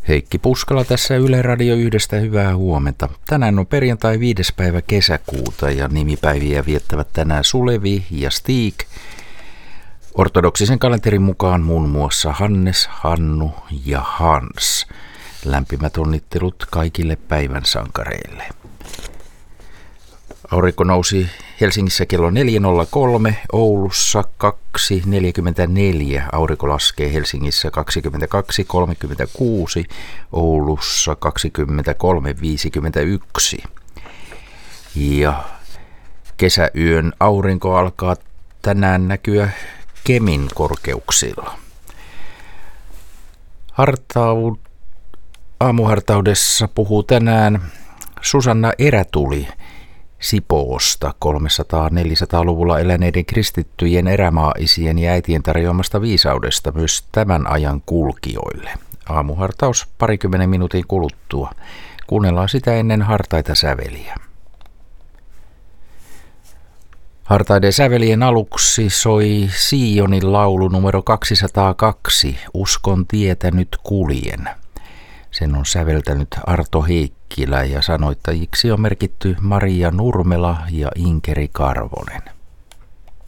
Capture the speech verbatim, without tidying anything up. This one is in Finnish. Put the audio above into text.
Heikki Puskala tässä Yle Radio yhdestä, hyvää huomenta. Tänään on perjantai viides päivä kesäkuuta ja nimipäiviä viettävät tänään Sulevi ja Stig. Ortodoksisen kalenterin mukaan muun muassa Hannes, Hannu ja Hans. Lämpimät onnittelut kaikille päivän sankareille. Aurinko nousi Helsingissä kello neljä nolla kolme, Oulussa kaksi neljäkymmentäneljä, aurinko laskee Helsingissä kaksikymmentäkaksi kolmekymmentäkuusi, Oulussa kaksikymmentäkolme viisikymmentäyksi. Ja kesäyön aurinko alkaa tänään näkyä Kemin korkeuksilla. Hartaud, aamuhartaudessa puhuu tänään Susanna Erätuli Sipoosta, kolmesataa-neljäsataa-luvulla eläneiden kristittyjen erämaaisien ja äitien tarjoamasta viisaudesta myös tämän ajan kulkijoille. Aamuhartaus parikymmenen minuutin kuluttua. Kuunnellaan sitä ennen hartaita säveliä. Hartaiden sävelien aluksi soi Sionin laulu numero kaksisataakaksi, Uskon tietä nyt kuljen. Sen on säveltänyt Arto Heikkilä ja sanoittajiksi on merkitty Maria Nurmela ja Inkeri Karvonen.